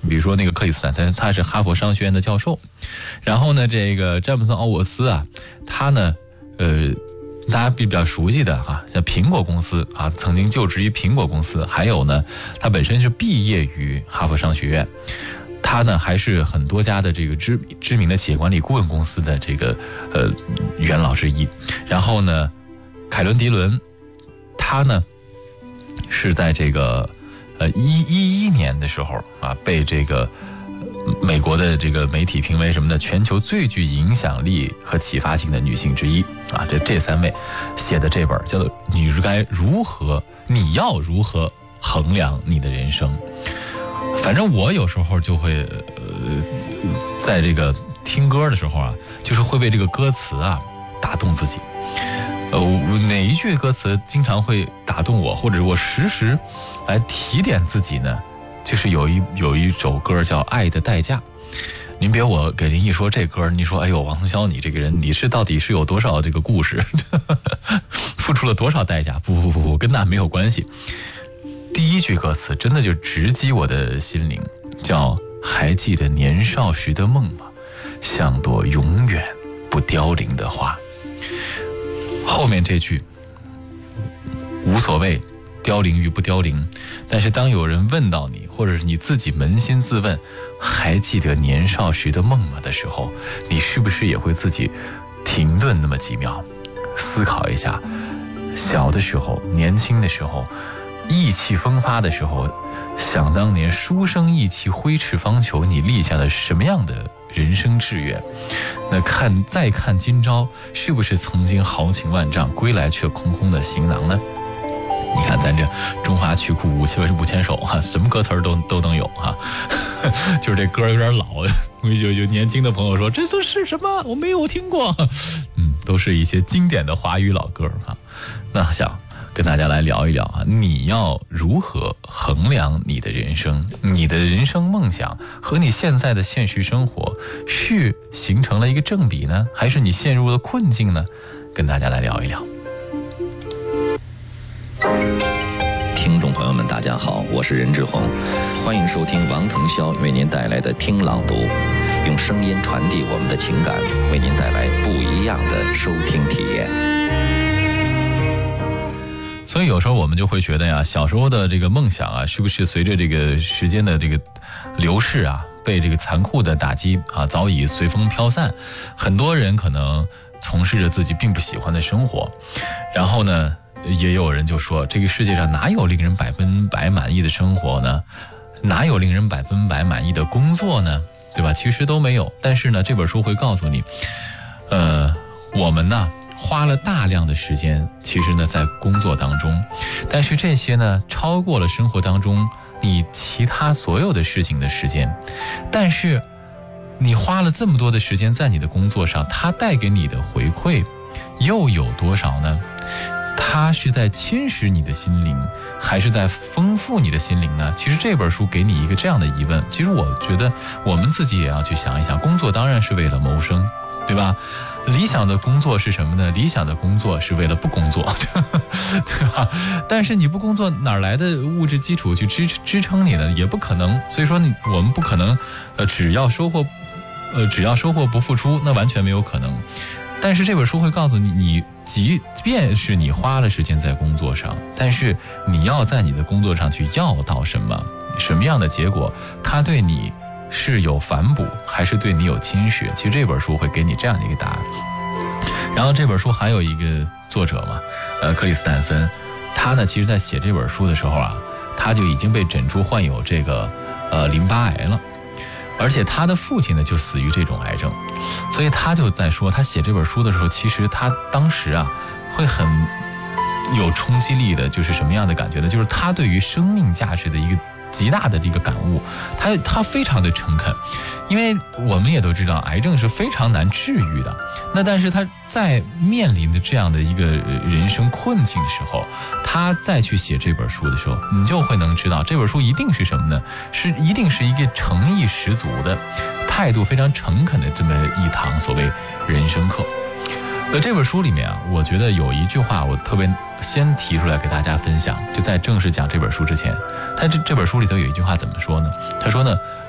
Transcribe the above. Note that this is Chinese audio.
比如说那个克里斯坦森，他是哈佛商学院的教授。然后呢，这个詹姆斯·奥沃斯啊，他呢，大家比较熟悉的像苹果公司啊，曾经就职于苹果公司，还有呢，他本身是毕业于哈佛商学院，他呢还是很多家的这个知名的企业管理顾问公司的这个元老之一。然后呢，凯伦·迪伦，他呢是在这个2011年的时候啊，被这个美国的这个媒体评为什么呢？全球最具影响力和启发性的女性之一啊！这3位写的这本叫做《你要如何衡量你的人生》。反正我有时候就会在这个听歌的时候啊，就是会被这个歌词啊打动自己。哪一句歌词经常会打动我，或者我时来提点自己呢？就是有一首歌叫《爱的代价》。您别我给您一说这歌，你说哎呦，王腾霄你这个人，你到底是有多少这个故事，付出了多少代价？不，跟那没有关系。第一句歌词真的就直击我的心灵，叫还记得年少时的梦吗？像朵永远不凋零的花。后面这句无所谓凋零与不凋零，但是当有人问到你，或者是你自己扪心自问，还记得年少时的梦吗的时候，你是不是也会自己停顿那么几秒，思考一下，小的时候，年轻的时候，意气风发的时候，想当年书生意气挥斥方遒，你立下了什么样的人生志愿？那再看今朝，是不是曾经豪情万丈，归来却空空的行囊呢？你看咱这中华曲库5000首什么歌词都能有就是这歌有点老，有年轻的朋友说这都是什么，我没有听过。都是一些经典的华语老歌那想跟大家来聊一聊你要如何衡量你的人生？你的人生梦想和你现在的现实生活是形成了一个正比呢，还是你陷入了困境呢？跟大家来聊一聊。 听众朋友们大家好，我是任志宏，欢迎收听王腾霄为您带来的听朗读，用声音传递我们的情感，为您带来不一样的收听体验。 所以有时候我们就会觉得呀，小时候的这个梦想啊，是不是随着这个时间的这个流逝啊，被这个残酷的打击早已随风飘散。很多人可能从事着自己并不喜欢的生活，然后呢，也有人就说，这个世界上哪有令人100%满意的生活呢？哪有令人100%满意的工作呢？对吧？其实都没有。但是呢，这本书会告诉你，我们呢花了大量的时间，其实呢在工作当中，但是这些呢超过了生活当中你其他所有的事情的时间。但是你花了这么多的时间在你的工作上，它带给你的回馈又有多少呢？它是在侵蚀你的心灵，还是在丰富你的心灵呢？其实这本书给你一个这样的疑问，其实我觉得我们自己也要去想一想，工作当然是为了谋生，对吧？理想的工作是什么呢？理想的工作是为了不工作，对吧？但是你不工作，哪来的物质基础去支撑你呢？也不可能。所以说我们不可能，只要收获不付出，那完全没有可能。但是这本书会告诉你，你即便是你花了时间在工作上，但是你要在你的工作上去要到什么样的结果，它对你是有反哺还是对你有侵蚀？其实这本书会给你这样的一个答案。然后这本书还有一个作者嘛，克里斯坦森，他呢其实在写这本书的时候啊，他就已经被诊出患有这个淋巴癌了。而且他的父亲呢就死于这种癌症，所以他就在说，他写这本书的时候，其实他当时啊会很有冲击力的，就是什么样的感觉呢？就是他对于生命价值的一个极大的这个感悟，他非常的诚恳，因为我们也都知道癌症是非常难治愈的。那但是他在面临的这样的一个人生困境的时候，他再去写这本书的时候，你就会能知道这本书一定是什么呢？一定是一个诚意十足的、态度非常诚恳的这么一堂所谓人生课。这本书里面啊，我觉得有一句话我特别先提出来给大家分享，就在正式讲这本书之前，他这本书里头有一句话怎么说呢？他说呢，